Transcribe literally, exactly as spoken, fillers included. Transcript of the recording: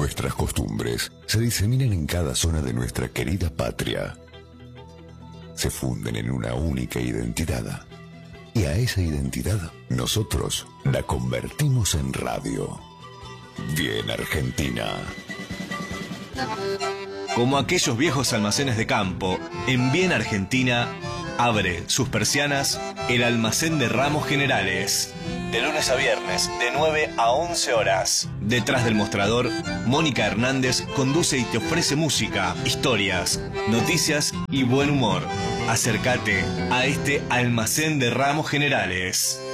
Nuestras costumbres se diseminan en cada zona de nuestra querida patria. Se funden en una única identidad. Y a esa identidad nosotros la convertimos en radio. Bien Argentina. Como aquellos viejos almacenes de campo, en Bien Argentina abre sus persianas el almacén de ramos generales. De lunes a viernes, de nueve a once horas. Detrás del mostrador, Mónica Hernández conduce y te ofrece música, historias, noticias y buen humor. Acércate a este almacén de ramos generales.